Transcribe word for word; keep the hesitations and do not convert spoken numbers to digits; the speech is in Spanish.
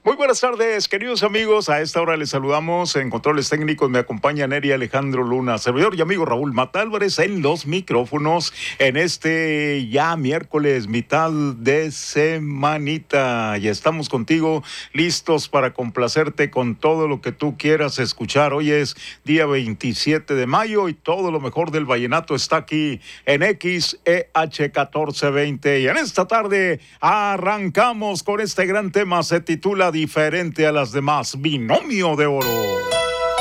Muy buenas tardes, queridos amigos. A esta hora les saludamos. En controles técnicos me acompaña Neri Alejandro Luna, servidor y amigo Raúl Mata Álvarez en los micrófonos en este ya miércoles, mitad de semanita. Y estamos contigo, listos para complacerte con todo lo que tú quieras escuchar. Hoy es día veintisiete de mayo y todo lo mejor del vallenato está aquí en X E H catorce veinte. Y en esta tarde arrancamos con este gran tema. Se titula Diferente a las demás, Binomio de Oro.